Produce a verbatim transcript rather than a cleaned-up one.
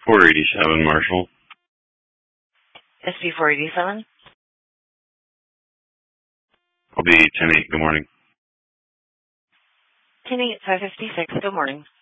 four eighty-seven, Marshall. S P four eighty-seven? I'll be ten eight. Good morning. ten eight, five fifty-six. Good morning.